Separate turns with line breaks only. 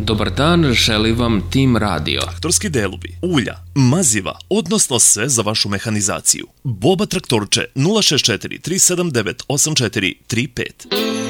Dobar dan, želi vam Tim Radio.
Traktorski delovi, ulja, maziva, odnosno sve za vašu mehanizaciju. Boba Traktorče 064 379 8435.